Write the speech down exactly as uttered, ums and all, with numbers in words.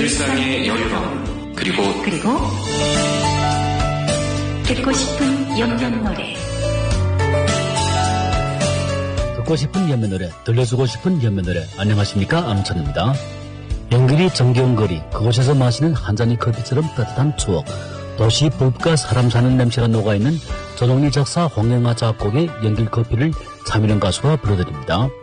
일상의 여유로움 그리고 그리고 듣고 싶은 연면 노래 듣고 싶은 연면 노래, 들려주고 싶은 연면 노래. 안녕하십니까, 안우찬입니다. 연길이 정겨운 거리, 그곳에서 마시는 한 잔의 커피처럼 따뜻한 추억, 도시 불빛과 사람 사는 냄새가 녹아있는 조정리 작사, 홍영아 작곡의 연길 커피를 차민현 가수가 불러드립니다.